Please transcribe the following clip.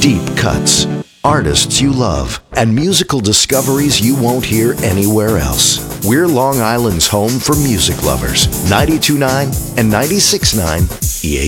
Deep cuts, artists you love, and musical discoveries you won't hear anywhere else. We're Long Island's home for music lovers. 92.9 and 96.9 EA.